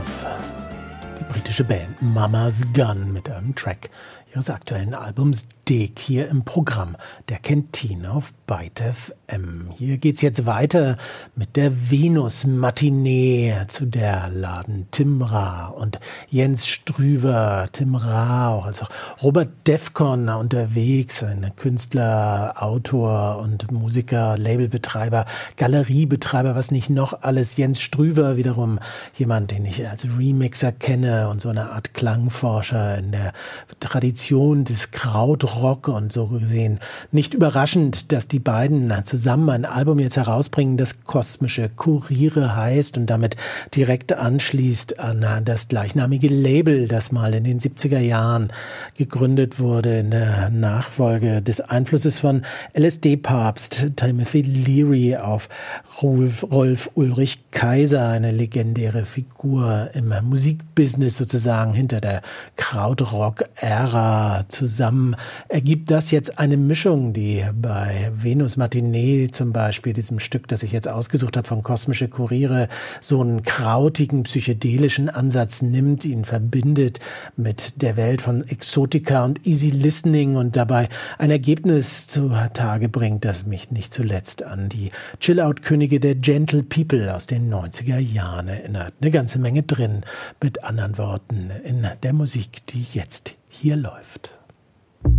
Love. Die britische Band Mama's Gun mit einem Track ihres aktuellen Albums Dig hier im Programm der Kentine auf Byte FM. Hier geht's jetzt weiter mit der Venus-Matinee, zu der laden Tim Ra und Jens Strüver, Tim Ra auch, als auch Robert Defcon unterwegs, ein Künstler, Autor und Musiker, Labelbetreiber, Galeriebetreiber, was nicht noch alles. Jens Strüver wiederum jemand, den ich als Remixer kenne und so eine Art Klangforscher in der Tradition des Krautrock, und so gesehen nicht überraschend, dass die beiden zusammen ein Album jetzt herausbringen, das Kosmische Kuriere heißt und damit direkt anschließt an das gleichnamige Label, das mal in den 70er Jahren gegründet wurde in der Nachfolge des Einflusses von LSD-Papst Timothy Leary auf Rolf Ulrich Kaiser, eine legendäre Figur im Musikbusiness sozusagen hinter der Krautrock-Ära. Zusammen ergibt das jetzt eine Mischung, die bei Venus Matinee zum Beispiel, diesem Stück, das ich jetzt ausgesucht habe von Kosmische Kuriere, so einen krautigen, psychedelischen Ansatz nimmt, ihn verbindet mit der Welt von Exotica und Easy Listening und dabei ein Ergebnis zutage bringt, das mich nicht zuletzt an die Chill-Out-Könige der Gentle People aus den 90er Jahren erinnert. Eine ganze Menge drin, mit anderen Worten, in der Musik, die jetzt hier läuft.